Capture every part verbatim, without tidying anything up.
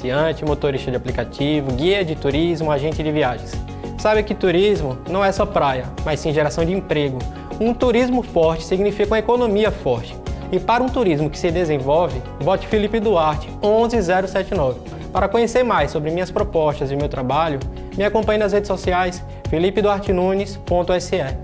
comerciante, motorista de aplicativo, guia de turismo, agente de viagens. Sabe que turismo não é só praia, mas sim geração de emprego. Um turismo forte significa uma economia forte. E para um turismo que se desenvolve, vote Felipe Duarte, onze zero sete nove. Para conhecer mais sobre minhas propostas e meu trabalho, me acompanhe nas redes sociais felipe duarte nunes ponto s e.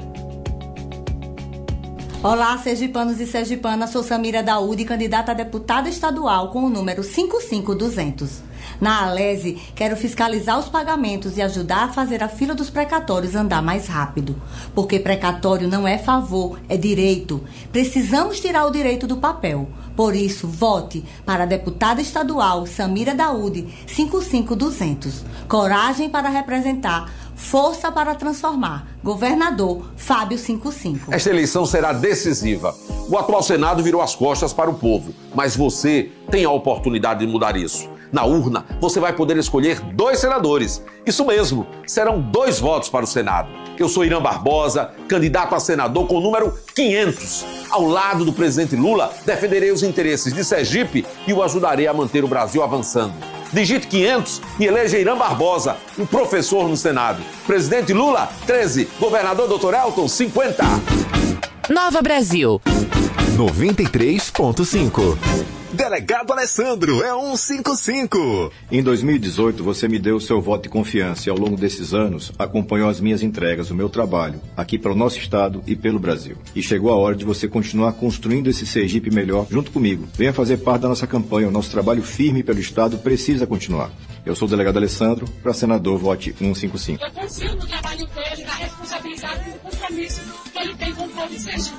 Olá, sergipanos e sergipanas, sou Samira Daúde, candidata a deputada estadual com o número cinco cinco duzentos. Na Alese, quero fiscalizar os pagamentos e ajudar a fazer a fila dos precatórios andar mais rápido. Porque precatório não é favor, é direito. Precisamos tirar o direito do papel. Por isso, vote para a deputada estadual Samira Daúde, cinco cinco duzentos. Coragem para representar, força para transformar. Governador Fábio cinquenta e cinco. Esta eleição será decisiva. O atual Senado virou as costas para o povo, mas você tem a oportunidade de mudar isso. Na urna, você vai poder escolher dois senadores. Isso mesmo, serão dois votos para o Senado. Eu sou Irã Barbosa, candidato a senador com o número quinhentos. Ao lado do presidente Lula, defenderei os interesses de Sergipe e o ajudarei a manter o Brasil avançando. Digite quinhentos e eleja Irã Barbosa, um professor no Senado. Presidente Lula, treze. Governador doutor Elton, cinquenta. Nova Brasil noventa e três ponto cinco. Delegado Alessandro é cento e cinquenta e cinco. Em dois mil e dezoito, você me deu o seu voto de confiança e ao longo desses anos acompanhou as minhas entregas, o meu trabalho, aqui pelo nosso estado e pelo Brasil. E chegou a hora de você continuar construindo esse Sergipe melhor junto comigo. Venha fazer parte da nossa campanha, o nosso trabalho firme pelo estado precisa continuar. Eu sou o delegado Alessandro, para senador, vote cento e cinquenta e cinco. Eu confio no trabalho dele, na responsabilidade e no compromisso que ele tem com o povo de Sergipe.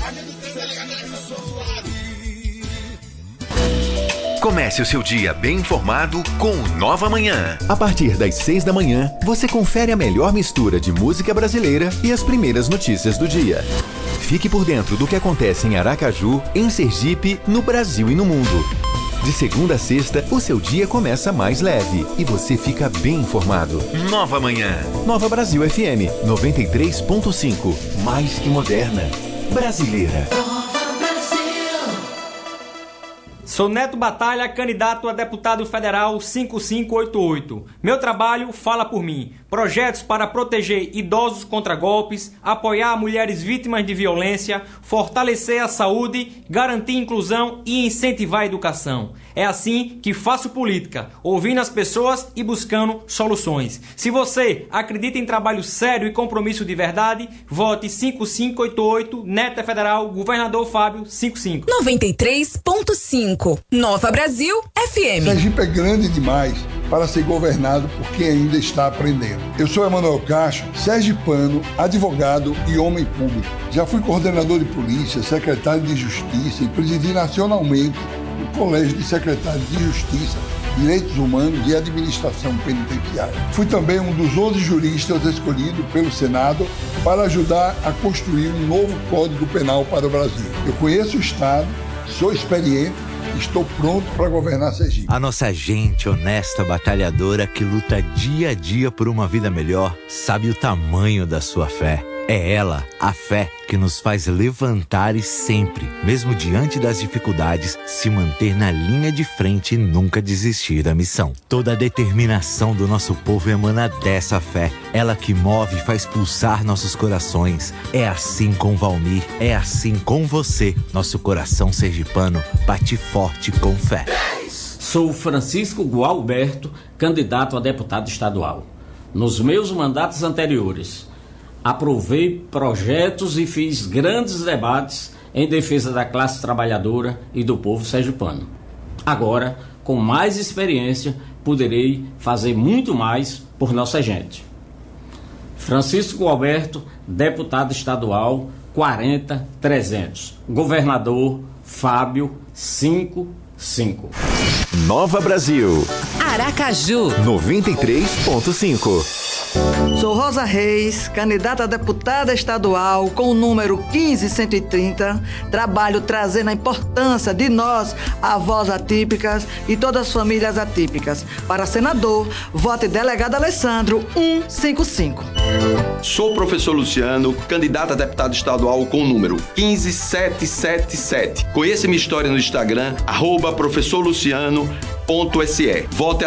Comece o seu dia bem informado com Nova Manhã. A partir das seis da manhã, você confere a melhor mistura de música brasileira e as primeiras notícias do dia. Fique por dentro do que acontece em Aracaju, em Sergipe, no Brasil e no mundo. De segunda a sexta, o seu dia começa mais leve e você fica bem informado. Nova Manhã. Nova Brasil F M, noventa e três ponto cinco. Mais que moderna. Brasileira. Sou Neto Batalha, candidato a deputado federal cinco cinco oito oito. Meu trabalho fala por mim. Projetos para proteger idosos contra golpes, apoiar mulheres vítimas de violência, fortalecer a saúde, garantir inclusão e incentivar a educação. É assim que faço política, ouvindo as pessoas e buscando soluções. Se você acredita em trabalho sério e compromisso de verdade, vote cinco cinco oito oito, Neto Federal, Governador Fábio cinquenta e cinco. noventa e três ponto cinco. Nova Brasil F M. Sergipe é grande demais para ser governado por quem ainda está aprendendo. Eu sou Emanuel Castro, sergipano, advogado e homem público. Já fui coordenador de polícia, secretário de justiça e presidi nacionalmente o Colégio de Secretários de Justiça, Direitos Humanos e Administração Penitenciária. Fui também um dos onze juristas escolhidos pelo Senado para ajudar a construir um novo Código Penal para o Brasil. Eu conheço o Estado, sou experiente, estou pronto para governar Sergipe. A nossa gente honesta, batalhadora, que luta dia a dia por uma vida melhor, sabe o tamanho da sua fé. É ela, a fé, que nos faz levantar e sempre, mesmo diante das dificuldades, se manter na linha de frente e nunca desistir da missão. Toda a determinação do nosso povo emana dessa fé. Ela que move e faz pulsar nossos corações. É assim com Valmir, é assim com você. Nosso coração sergipano bate forte com fé. Sou Francisco Gualberto, candidato a deputado estadual. Nos meus mandatos anteriores, aprovei projetos e fiz grandes debates em defesa da classe trabalhadora e do povo sergipano. Agora, com mais experiência, poderei fazer muito mais por nossa gente. Francisco Alberto, deputado estadual, quarenta trezentos. Governador Fábio cinquenta e cinco. Nova Brasil. Aracaju. noventa e três ponto cinco. Sou Rosa Reis, candidata a deputada estadual com o número quinze cento e trinta. Trabalho trazendo a importância de nós, avós atípicas e todas as famílias atípicas. Para senador, vote delegado Alessandro cento e cinquenta e cinco. Sou o professor Luciano, candidato a deputado estadual com o número quinze sete sete sete. Conheça minha história no Instagram, arroba professor luciano ponto se. Vote